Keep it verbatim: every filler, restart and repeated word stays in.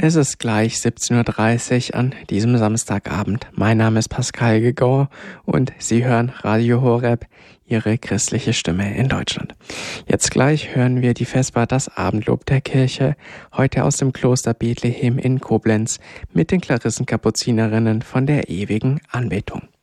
Es ist gleich siebzehn Uhr dreißig an diesem Samstagabend. Mein Name ist Pascal Gegor und Sie hören Radio Horeb, Ihre christliche Stimme in Deutschland. Jetzt gleich hören wir die Vesper, das Abendlob der Kirche, heute aus dem Kloster Bethlehem in Koblenz mit den Klarissenkapuzinerinnen von der ewigen Anbetung.